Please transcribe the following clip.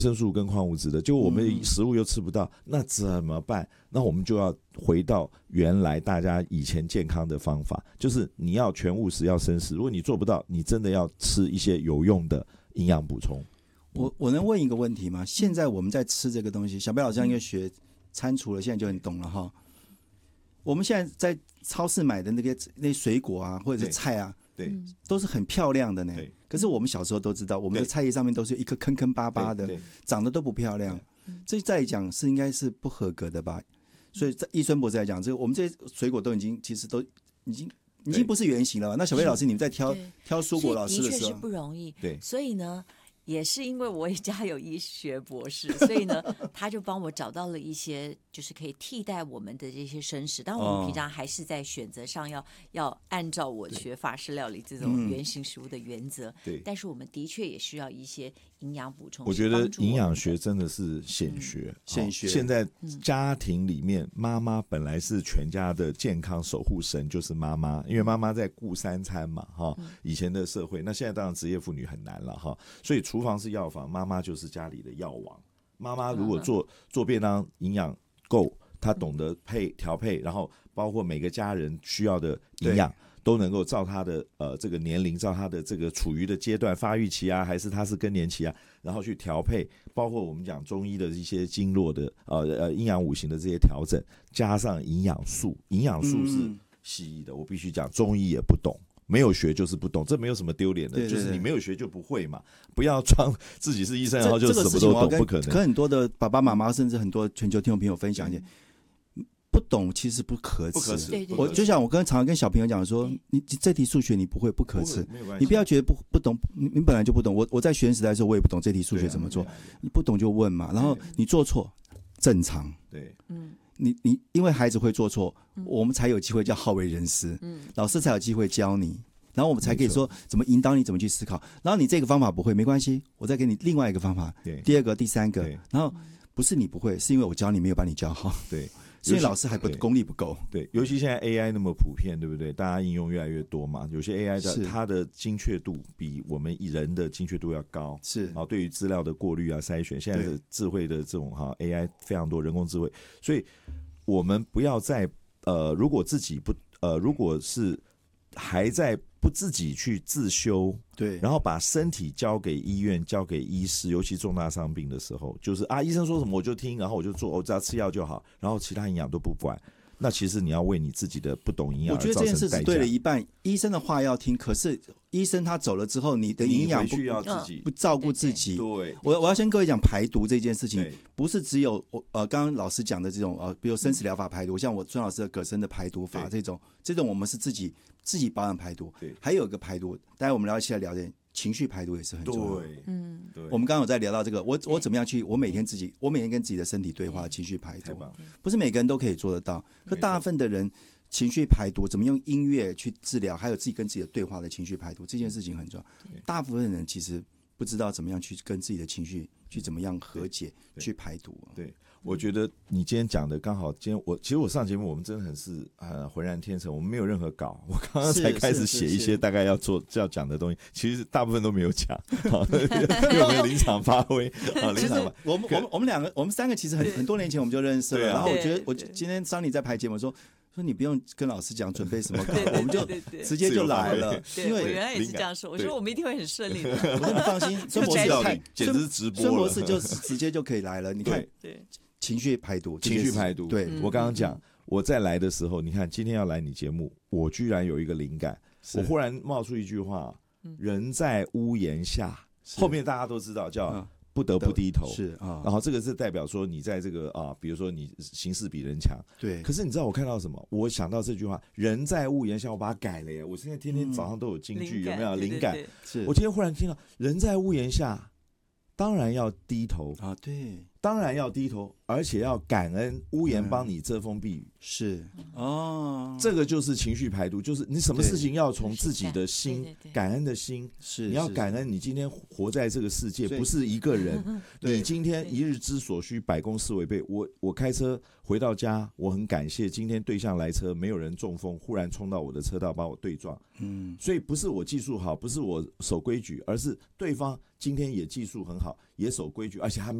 生素跟矿物质的，结果我们食物又吃不到，那怎么办？那我们就要回到原来大家以前健康的方法，就是你要全务实，要生食。如果你做不到，你真的要吃一些有用的营养补充。 我能问一个问题吗？现在我们在吃这个东西，小白老师应该学餐厨了，现在就很懂了哈。我们现在在超市买的那水果啊，或者是菜啊， 对， 都是很漂亮的呢。可是我们小时候都知道，我们的菜叶上面都是一颗坑坑巴巴的，长得都不漂亮。这再讲是应该是不合格的吧？所以在易孙博士来讲，我们这些水果都其实都已经不是原型了吧？那小飞老师，你们在挑蔬果老师的时候， 的确是不容易。 对， 所以呢，也是因为我家有医学博士，所以呢，他就帮我找到了一些就是可以替代我们的这些生食。当然，我们平常还是在选择上要按照我学法式料理这种原型食物的原则。 对， 但是我们的确也需要一些营养补充。 我觉得营养学真的是显学，现在家庭里面，妈妈本来是全家的健康守护神，就是妈妈，因为妈妈在顾三餐嘛，哈。以前的社会，那现在当然职业妇女很难了，哈。所以厨房是药房，妈妈就是家里的药王。妈妈如果做便当营养够，她懂得调配，然后包括每个家人需要的营养。都能够照他的这个年龄，照他的这个处于的阶段，发育期啊，还是他是更年期啊，然后去调配，包括我们讲中医的一些经络的阴阳五行的这些调整，加上营养素，营养素是西医的，我必须讲，中医也不懂。没有学就是不懂，这没有什么丢脸的，对对对，就是你没有学就不会嘛，不要装自己是医生，然后就什么都懂，不可能。 跟很多的爸爸妈妈，甚至很多全球听众朋友分享一点。不懂其实不可耻，我就像我常常跟小朋友讲说，你这题数学你不会不可耻，你不要觉得不懂，你本来就不懂。我在学生时代的时候，我也不懂这题数学怎么做，你不懂就问嘛，然后你做错正常， 对， 你因为孩子会做错，我们才有机会叫好为人师，老师才有机会教你，然后我们才可以说怎么引导你怎么去思考。然后你这个方法不会没关系，我再给你另外一个方法，第二个、第三个，然后不是你不会，是因为我教你没有把你教好， 对。 所以老师还功力不够， 对，尤其现在 AI 那么普遍，对不对？大家应用越来越多嘛，有些 AI 它的精确度比我们人的精确度要高， 是啊，对于资料的过滤啊、筛选，现在的智慧的这种AI 非常多，人工智慧，所以我们不要再如果自己不如果是还在不自己去自修， 对， 然后把身体交给医院、交给医师，尤其重大伤病的时候，就是医生说什么我就听，然后我就做，我只要吃药就好，然后其他营养都不管。那其实你要为你自己的不懂营养而造成代价。 我觉得这件事只对了一半，医生的话要听，可是医生他走了之后，你的营养不照顾自己。 对， 我要先各位讲排毒这件事情，不是只有刚刚老师讲的这种比如生食疗法排毒，像我孙老师的葛森的排毒法这种我们是自己保养排毒。对，还有一个排毒，待会我们一起来聊点情绪排毒也是很重要。 对，对。 我们刚刚有在聊到这个，我怎么样去，我每天跟自己的身体对话，情绪排毒，不是每个人都可以做得到，可大部分的人情绪排毒怎么用音乐去治疗，还有自己跟自己的对话的情绪排毒，这件事情很重要。大部分人其实不知道怎么样去跟自己的情绪去怎么样和解，去排毒。 对，我觉得你今天讲的刚好，其实我上节目我们真的很是浑然天成，我们没有任何稿，我刚刚才开始写一些大概要讲的东西，其实大部分都没有讲，因为我们临场发挥，临场发挥。 我们三个其实很多年前我们就认识了，然后我觉得我今天桑尼在排节目说你不用跟老师讲准备什么稿，我们就直接就来了。因为我原来也是这样说，我说我们一定会很顺利的。 我说你放心，孙博士简直是直播了， 孙博士就直接就可以来了。你看，情绪排毒， 对，我刚刚讲，我在来的时候，你看今天要来你节目，我居然有一个灵感，我忽然冒出一句话：人在屋檐下，后面大家都知道叫。不得不低头， 是啊， 然后这个是代表说你在这个比如说你形势比人强， 对。 可是你知道我看到什么？我想到这句话：人在屋檐下，我把它改了耶。我现在天天早上都有金句，有没有灵感？ 是我今天忽然听到人在屋檐下，当然要低头啊，对， 当然要低头，而且要感恩屋檐帮你遮风避雨。 是哦， 这个就是情绪排毒，就是你什么事情要从自己的心，感恩的心， 是你要感恩你今天活在这个世界，不是一个人。你今天一日之所需，百公司为备。我开车回到家，我很感谢今天对向来车，没有人中风，忽然冲到我的车道把我对撞。所以不是我技术好，不是我守规矩，而是对方今天也技术很好，也守规矩，而且他